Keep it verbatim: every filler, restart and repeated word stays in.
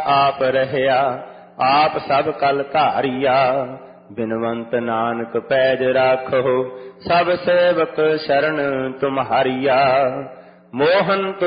आप रहया, आप सब कल धारिया। बिनवंत नानक पैज राखो, सब सेवक शरण तुम्हारिया। मोहन